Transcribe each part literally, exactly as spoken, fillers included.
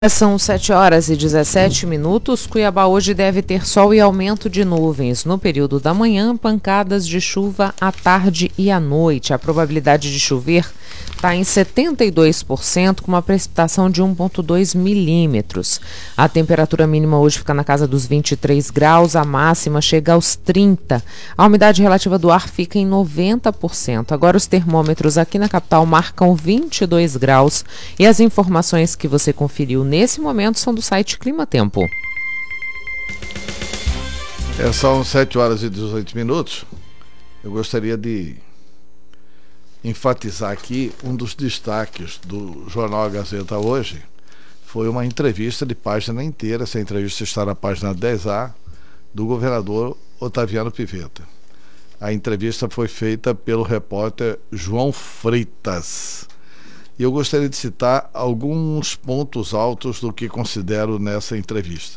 São sete horas e dezessete minutos. Cuiabá hoje deve ter sol e aumento de nuvens. No período da manhã, pancadas de chuva à tarde e à noite. A probabilidade de chover está em setenta e dois por cento, com uma precipitação de um vírgula dois milímetros. A temperatura mínima hoje fica na casa dos vinte e três graus, a máxima chega aos trinta. A umidade relativa do ar fica em noventa por cento. Agora os termômetros aqui na capital marcam vinte e dois graus e as informações que você conferiu nesse momento são do site Clima Tempo. É, são sete horas e dezoito minutos. Eu gostaria de enfatizar aqui um dos destaques do jornal A Gazeta hoje. Foi uma entrevista de página inteira. Essa entrevista está na página dez A, do governador Otaviano Pivetta. A entrevista foi feita pelo repórter João Freitas. E eu gostaria de citar alguns pontos altos do que considero nessa entrevista.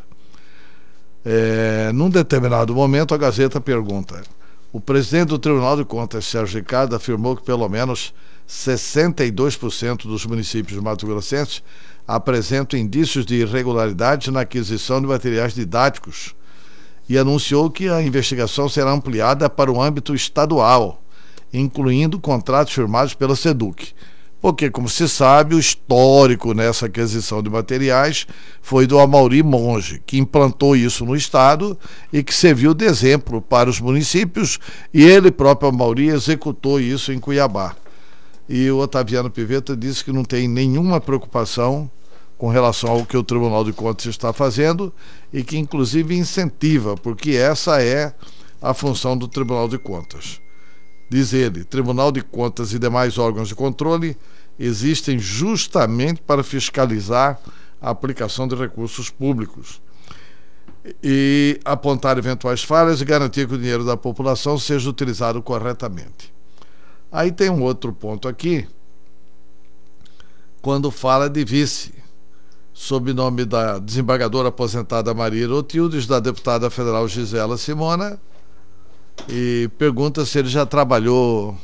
É, num determinado momento, a Gazeta pergunta: o presidente do Tribunal de Contas, Sérgio Ricardo, afirmou que pelo menos sessenta e dois por cento dos municípios mato-grossenses apresentam indícios de irregularidade na aquisição de materiais didáticos e anunciou que a investigação será ampliada para o âmbito estadual, incluindo contratos firmados pela SEDUC. Porque, como se sabe, o histórico nessa aquisição de materiais foi do Amaury Monge, que implantou isso no estado e que serviu de exemplo para os municípios, e ele próprio, Amaury, executou isso em Cuiabá. E o Otaviano Pivetta disse que não tem nenhuma preocupação com relação ao que o Tribunal de Contas está fazendo e que, inclusive, incentiva, porque essa é a função do Tribunal de Contas. Diz ele: Tribunal de Contas e demais órgãos de controle existem justamente para fiscalizar a aplicação de recursos públicos e apontar eventuais falhas e garantir que o dinheiro da população seja utilizado corretamente. Aí tem um outro ponto aqui, quando fala de vice, sob nome da desembargadora aposentada Maria Otildes, da deputada federal Gisela Simona, e pergunta se ele já trabalhou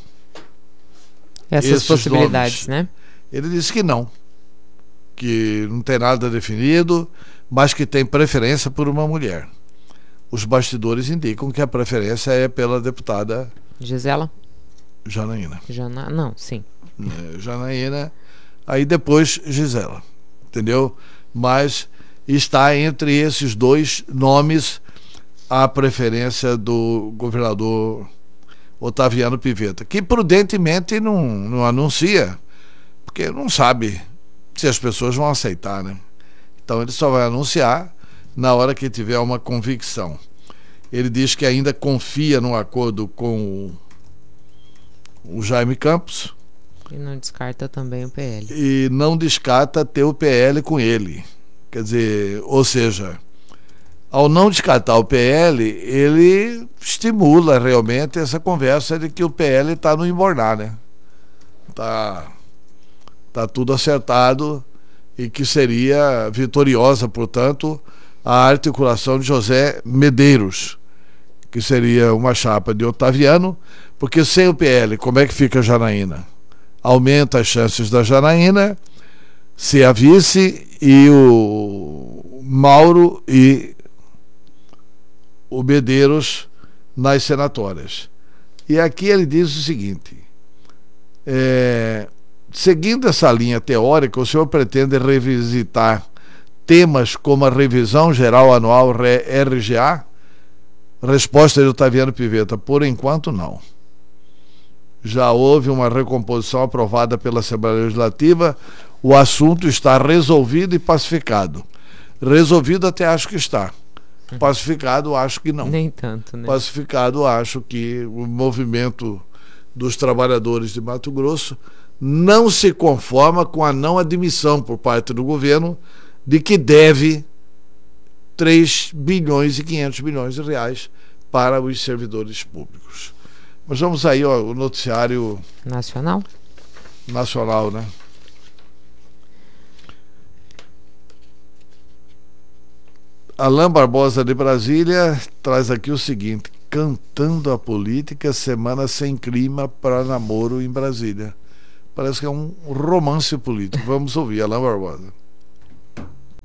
essas possibilidades, nomes, né? Ele disse que não, que não tem nada definido, mas que tem preferência por uma mulher. Os bastidores indicam que a preferência é pela deputada Gisela Janaína. Jana... Não, sim. É, Janaína, aí depois Gisela, entendeu? Mas está entre esses dois nomes a preferência do governador Otaviano Pivetta, que prudentemente não, não anuncia, porque não sabe se as pessoas vão aceitar, né? Então ele só vai anunciar na hora que tiver uma convicção. Ele diz que ainda confia no acordo com o, o Jaime Campos. E não descarta também o P L. E não descarta ter o P L com ele. Quer dizer, ou seja, ao não descartar o P L, ele estimula realmente essa conversa de que o P L está no embornar, né? Tá, tá tudo acertado e que seria vitoriosa, portanto, a articulação de José Medeiros, que seria uma chapa de Otaviano, porque sem o P L, como é que fica a Janaína? Aumenta as chances da Janaína ser a vice e o Mauro e o Medeiros nas senatórias. E aqui ele diz o seguinte: é, seguindo essa linha teórica, o senhor pretende revisitar temas como a revisão geral anual R G A? Resposta de Otaviano Pivetta: por enquanto não. Já houve uma recomposição aprovada pela Assembleia Legislativa, o assunto está resolvido e pacificado. Resolvido até acho que está. Pacificado, acho que não. Nem tanto, né? Pacificado, acho que o movimento dos trabalhadores de Mato Grosso não se conforma com a não admissão por parte do governo de que deve três bilhões e quinhentos milhões de reais para os servidores públicos. Mas vamos aí, ó, o noticiário nacional, nacional, né? Alain Barbosa de Brasília traz aqui o seguinte: cantando a política, semana sem clima para namoro em Brasília. Parece que é um romance político. Vamos ouvir Alain Barbosa.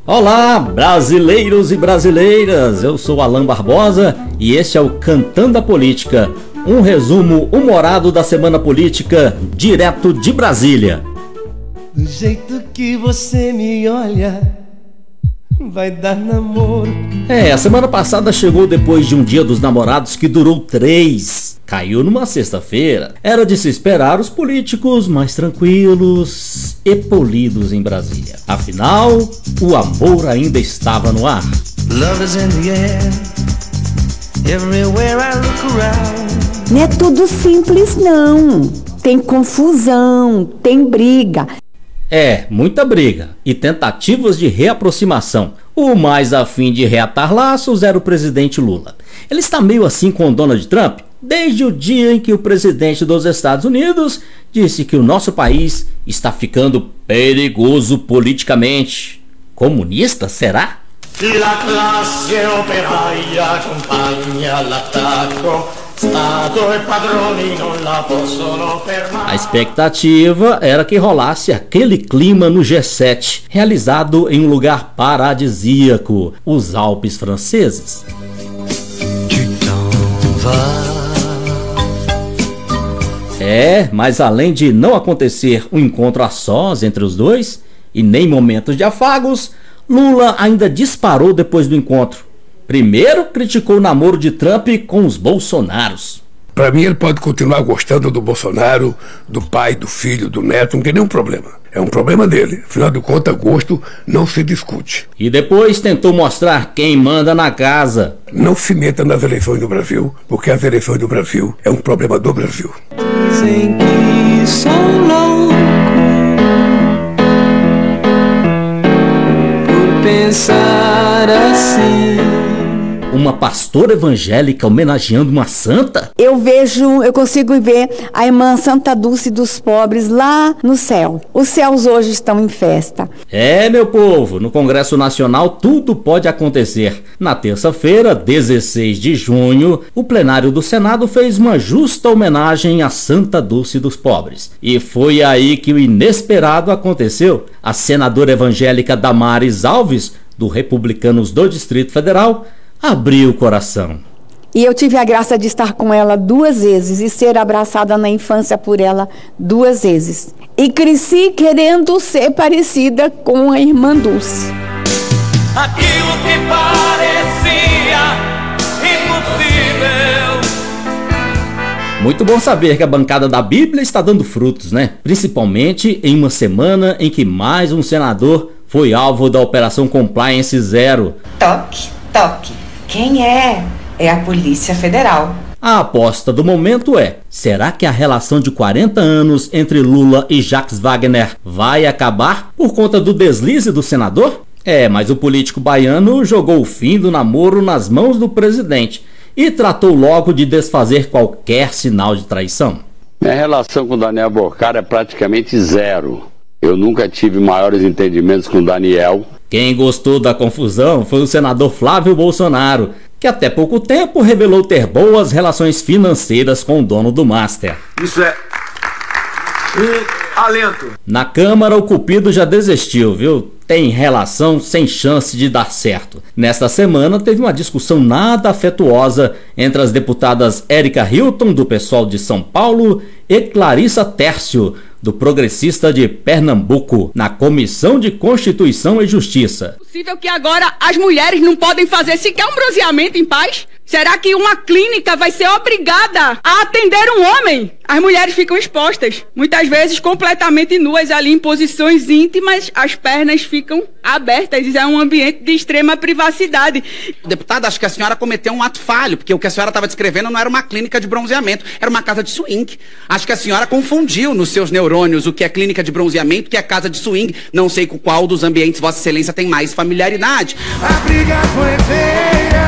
Olá, brasileiros e brasileiras, eu sou Alan Barbosa e este é o Cantando a Política, um resumo humorado da semana política, direto de Brasília. Do jeito que você me olha, vai dar namoro. É, a semana passada chegou depois de um dia dos namorados que durou três. Caiu numa sexta-feira. Era de se esperar os políticos mais tranquilos e polidos em Brasília. Afinal, o amor ainda estava no ar. Love is in the air, everywhere I look around. Não é tudo simples não. Tem confusão, tem briga. É, muita briga e tentativas de reaproximação. O mais a fim de reatar laços era o presidente Lula. Ele está meio assim com Donald Trump desde o dia em que o presidente dos Estados Unidos disse que o nosso país está ficando perigoso politicamente. Comunista, será? La classe operaia accompagna l'attacco, Stato e padroni non la possono fermare. A expectativa era que rolasse aquele clima no G sete, realizado em um lugar paradisíaco, os Alpes franceses. É, mas além de não acontecer um encontro a sós entre os dois, e nem momentos de afagos, Lula ainda disparou depois do encontro. Primeiro criticou o namoro de Trump com os Bolsonaros. Para mim ele pode continuar gostando do Bolsonaro, do pai, do filho, do neto, não tem nenhum problema. É um problema dele. Afinal de contas, gosto não se discute. E depois tentou mostrar quem manda na casa. Não se meta nas eleições do Brasil, porque as eleições do Brasil é um problema do Brasil. Dizem que sou louco por pensar assim. Uma pastora evangélica homenageando uma santa? Eu vejo, eu consigo ver a irmã Santa Dulce dos pobres lá no céu. Os céus hoje estão em festa. É, meu povo, no Congresso Nacional tudo pode acontecer. Na terça-feira, dezesseis de junho, o plenário do Senado fez uma justa homenagem a Santa Dulce dos pobres. E foi aí que o inesperado aconteceu. A senadora evangélica Damares Alves, do Republicanos do Distrito Federal, abriu o coração. E eu tive a graça de estar com ela duas vezes e ser abraçada na infância por ela duas vezes. E cresci querendo ser parecida com a irmã Dulce. Aquilo que parecia impossível. Muito bom saber que a bancada da Bíblia está dando frutos, né? Principalmente em uma semana em que mais um senador foi alvo da Operação Compliance Zero. Toque, toque. Quem é? É a Polícia Federal. A aposta do momento é: será que a relação de quarenta anos entre Lula e Jacques Wagner vai acabar por conta do deslize do senador? É, mas o político baiano jogou o fim do namoro nas mãos do presidente e tratou logo de desfazer qualquer sinal de traição. Minha relação com o Daniel Boccaro é praticamente zero. Eu nunca tive maiores entendimentos com o Daniel. Quem gostou da confusão foi o senador Flávio Bolsonaro, que até pouco tempo revelou ter boas relações financeiras com o dono do Master. Isso é um alento. Na Câmara, o cupido já desistiu, viu? Tem relação sem chance de dar certo. Nesta semana, teve uma discussão nada afetuosa entre as deputadas Érica Hilton, do PSOL de São Paulo, e Clarissa Tércio, do Progressista de Pernambuco, na Comissão de Constituição e Justiça. É possível que agora as mulheres não podem fazer sequer um bronzeamento em paz? Será que uma clínica vai ser obrigada a atender um homem? As mulheres ficam expostas, muitas vezes completamente nuas ali em posições íntimas, as pernas ficam abertas, é um ambiente de extrema privacidade. Deputada, acho que a senhora cometeu um ato falho, porque o que a senhora estava descrevendo não era uma clínica de bronzeamento, era uma casa de swing. Acho que a senhora confundiu nos seus neurônios o que é clínica de bronzeamento e o que é casa de swing. Não sei com qual dos ambientes Vossa Excelência tem mais familiaridade. A briga foi feia.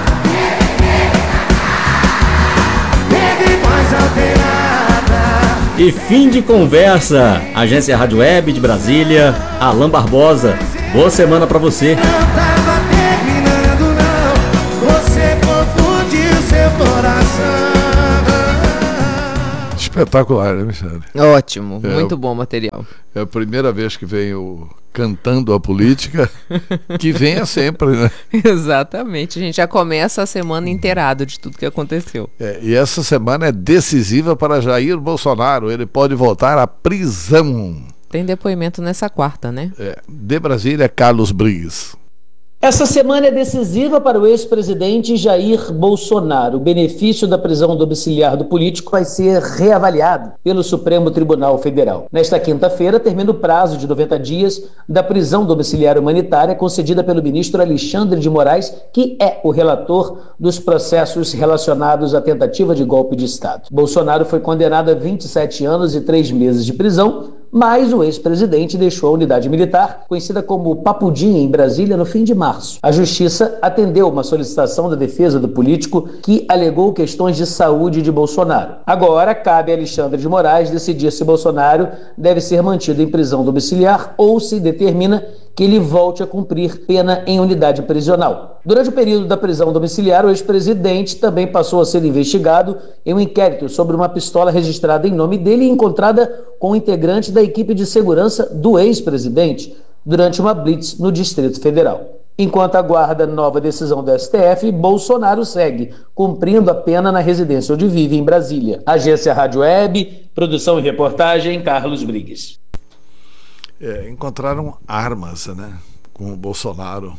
E fim de conversa. Agência Rádio Web de Brasília, Alan Barbosa. Boa semana pra você. Não tava terminando não, você confundiu seu coração. espetacular, né, Michele? Ótimo, é, muito bom material. É a primeira vez que venho cantando a política, que venha sempre, né? Exatamente, a gente já começa a semana inteirado de tudo que aconteceu. É, e essa semana é decisiva para Jair Bolsonaro, ele pode voltar à prisão. Tem depoimento nessa quarta, né? É, de Brasília, Carlos Briggs. Essa semana é decisiva para o ex-presidente Jair Bolsonaro. O benefício da prisão domiciliar do político vai ser reavaliado pelo Supremo Tribunal Federal. Nesta quinta-feira, termina o prazo de noventa dias da prisão domiciliar humanitária concedida pelo ministro Alexandre de Moraes, que é o relator dos processos relacionados à tentativa de golpe de Estado. Bolsonaro foi condenado a vinte e sete anos e três meses de prisão, mas o ex-presidente deixou a unidade militar, conhecida como Papudim, em Brasília, no fim de março. A Justiça atendeu uma solicitação da defesa do político que alegou questões de saúde de Bolsonaro. Agora, cabe a Alexandre de Moraes decidir se Bolsonaro deve ser mantido em prisão domiciliar ou se determina que ele volte a cumprir pena em unidade prisional. Durante o período da prisão domiciliar, o ex-presidente também passou a ser investigado em um inquérito sobre uma pistola registrada em nome dele e encontrada com um integrante da equipe de segurança do ex-presidente durante uma blitz no Distrito Federal. Enquanto aguarda nova decisão do S T F, Bolsonaro segue cumprindo a pena na residência onde vive, em Brasília. Agência Rádio Web, produção e reportagem, Carlos Briggs. É, encontraram armas, né, com o Bolsonaro,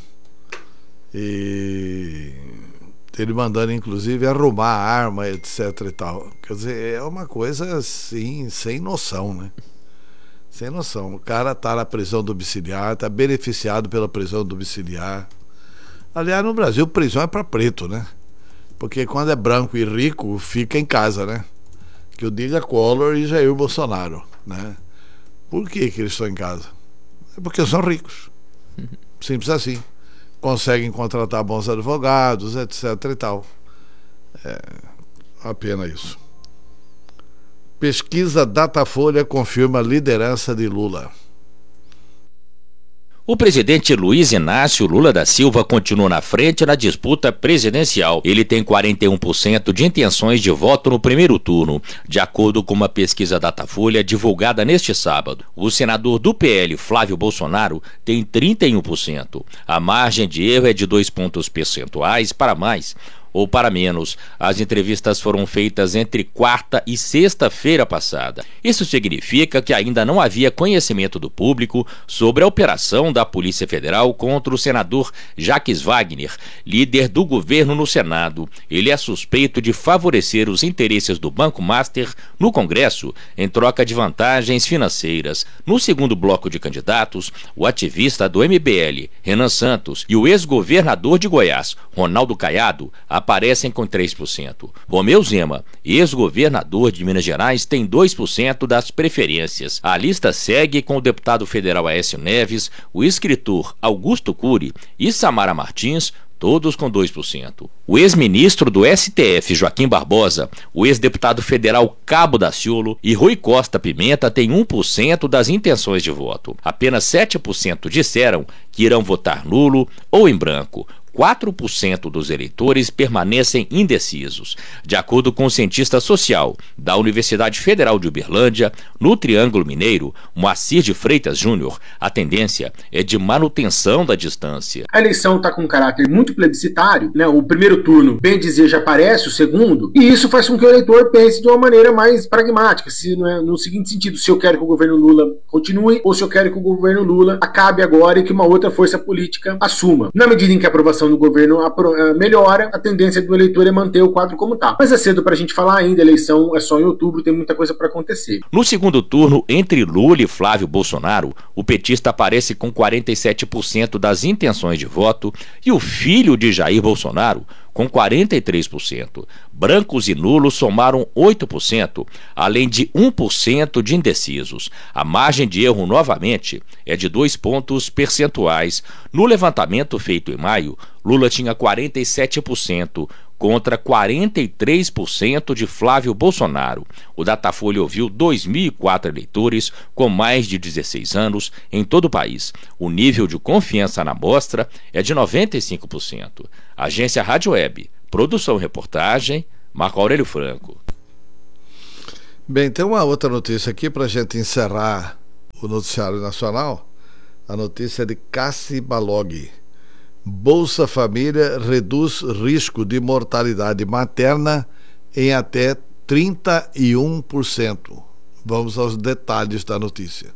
e ele mandando inclusive arrumar a arma, etc e tal. Quer dizer, é uma coisa assim, sem noção, né? Sem noção. O cara tá na prisão domiciliar, tá beneficiado pela prisão domiciliar. Aliás, no Brasil, prisão é para preto, né? Porque quando é branco e rico, fica em casa, né? Que eu diga Collor e Jair Bolsonaro, né? Por que que eles estão em casa? É porque são ricos. Simples assim. Conseguem contratar bons advogados, etc e tal. É uma pena isso. Pesquisa Datafolha confirma liderança de Lula. O presidente Luiz Inácio Lula da Silva continua na frente na disputa presidencial. Ele tem quarenta e um por cento de intenções de voto no primeiro turno, de acordo com uma pesquisa Datafolha divulgada neste sábado. O senador do P L, Flávio Bolsonaro, tem trinta e um por cento. A margem de erro é de dois pontos percentuais para mais ou para menos. As entrevistas foram feitas entre quarta e sexta-feira passada. Isso significa que ainda não havia conhecimento do público sobre a operação da Polícia Federal contra o senador Jacques Wagner, líder do governo no Senado. Ele é suspeito de favorecer os interesses do Banco Master no Congresso em troca de vantagens financeiras. No segundo bloco de candidatos, o ativista do M B L, Renan Santos, e o ex-governador de Goiás, Ronaldo Caiado, aparecem com três por cento. Romeu Zema, ex-governador de Minas Gerais, tem dois por cento das preferências. A lista segue com o deputado federal Aécio Neves, o escritor Augusto Cury e Samara Martins, todos com dois por cento. O ex-ministro do S T F, Joaquim Barbosa, o ex-deputado federal Cabo Daciolo e Rui Costa Pimenta têm um por cento das intenções de voto. Apenas sete por cento disseram que irão votar nulo ou em branco. quatro por cento dos eleitores permanecem indecisos. De acordo com o cientista social da Universidade Federal de Uberlândia, no Triângulo Mineiro, Moacir de Freitas Júnior, a tendência é de manutenção da distância. A eleição está com um caráter muito plebiscitário, né? O primeiro turno, bem dizer, já aparece, o segundo, e isso faz com que o eleitor pense de uma maneira mais pragmática, se, né, no seguinte sentido: se eu quero que o governo Lula continue ou se eu quero que o governo Lula acabe agora e que uma outra força política assuma. Na medida em que a aprovação do governo melhora, a tendência do eleitor é manter o quadro como está. Mas é cedo para a gente falar ainda, a eleição é só em outubro, tem muita coisa para acontecer. No segundo turno, entre Lula e Flávio Bolsonaro, o petista aparece com quarenta e sete por cento das intenções de voto e o filho de Jair Bolsonaro com quarenta e três por cento. Brancos e nulos somaram oito por cento, além de um por cento de indecisos. A margem de erro, novamente, é de dois pontos percentuais. No levantamento feito em maio, Lula tinha quarenta e sete por cento contra quarenta e três por cento de Flávio Bolsonaro. O Datafolha ouviu dois mil e quatro eleitores com mais de dezesseis anos em todo o país. O nível de confiança na amostra é de noventa e cinco por cento. Agência Rádio Web, produção e reportagem, Marco Aurélio Franco. Bem, tem uma outra notícia aqui para a gente encerrar o noticiário nacional. A notícia é de Cassi Balog. Bolsa Família reduz risco de mortalidade materna em até trinta e um por cento. Vamos aos detalhes da notícia.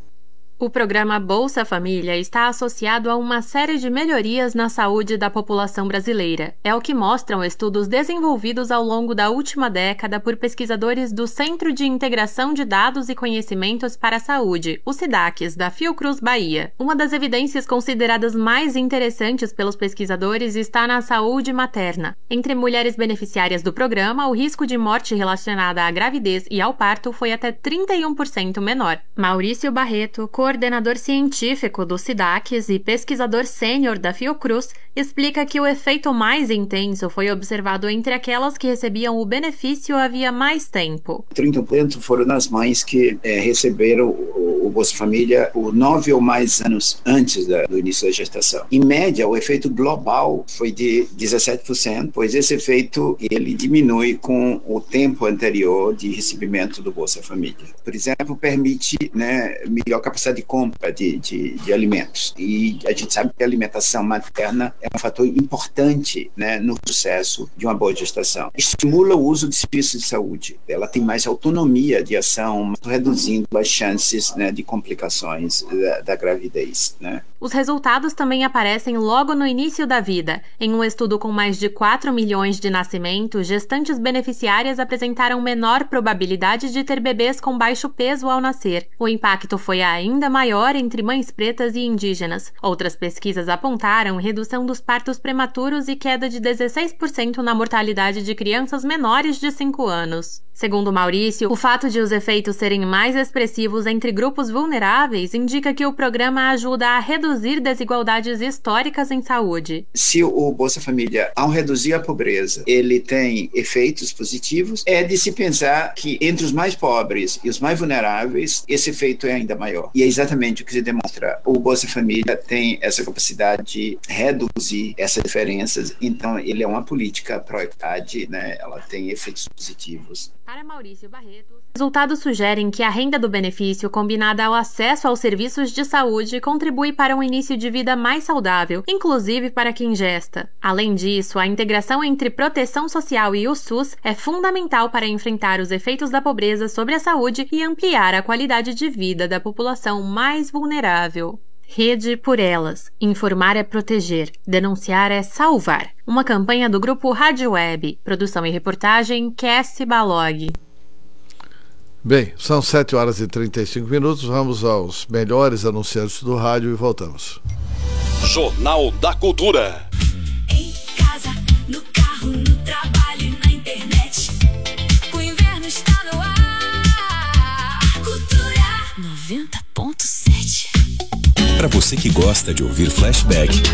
O programa Bolsa Família está associado a uma série de melhorias na saúde da população brasileira. É o que mostram estudos desenvolvidos ao longo da última década por pesquisadores do Centro de Integração de Dados e Conhecimentos para a Saúde, o SIDAQs, da Fiocruz, Bahia. Uma das evidências consideradas mais interessantes pelos pesquisadores está na saúde materna. Entre mulheres beneficiárias do programa, o risco de morte relacionada à gravidez e ao parto foi até trinta e um por cento menor. Maurício Barreto, coordenador científico do SIDAQs e pesquisador sênior da Fiocruz, explica que o efeito mais intenso foi observado entre aquelas que recebiam o benefício havia mais tempo. trinta por cento foram as mães que é, receberam o, o Bolsa Família por nove ou mais anos antes da, do início da gestação. Em média, o efeito global foi de dezessete por cento, pois esse efeito ele diminui com o tempo anterior de recebimento do Bolsa Família. Por exemplo, permite, né, melhor capacidade de compra de, de, de alimentos. E a gente sabe que a alimentação materna é um fator importante, né, no sucesso de uma boa gestação. Estimula o uso de serviços de saúde. Ela tem mais autonomia de ação, reduzindo as chances, né, de complicações da, da gravidez, né. Os resultados também aparecem logo no início da vida. Em um estudo com mais de quatro milhões de nascimentos, gestantes beneficiárias apresentaram menor probabilidade de ter bebês com baixo peso ao nascer. O impacto foi ainda maior entre mães pretas e indígenas. Outras pesquisas apontaram redução dos partos prematuros e queda de dezesseis por cento na mortalidade de crianças menores de cinco anos. Segundo Maurício, o fato de os efeitos serem mais expressivos entre grupos vulneráveis indica que o programa ajuda a reduzir desigualdades históricas em saúde. Se o Bolsa Família, ao reduzir a pobreza, ele tem efeitos positivos, é de se pensar que entre os mais pobres e os mais vulneráveis, esse efeito é ainda maior. E é exatamente o que se demonstra. O Bolsa Família tem essa capacidade de reduzir essas diferenças, então ele é uma política pró-equidade, né? Ela tem efeitos positivos. Para Maurício Barreto, resultados sugerem que a renda do benefício, combinada ao acesso aos serviços de saúde, contribui para um início de vida mais saudável, inclusive para quem gesta. Além disso, a integração entre proteção social e o SUS é fundamental para enfrentar os efeitos da pobreza sobre a saúde e ampliar a qualidade de vida da população mais vulnerável. Rede por Elas. Informar é proteger. Denunciar é salvar. Uma campanha do grupo Rádio Web. Produção e reportagem Cassi Balog. Bem, são sete horas e trinta e cinco minutos. Vamos aos melhores anunciantes do rádio e voltamos. Jornal da Cultura. Em casa, no carro, no trabalho e na internet. O inverno está no ar. Cultura noventa ponto sete. Para você que gosta de ouvir flashback,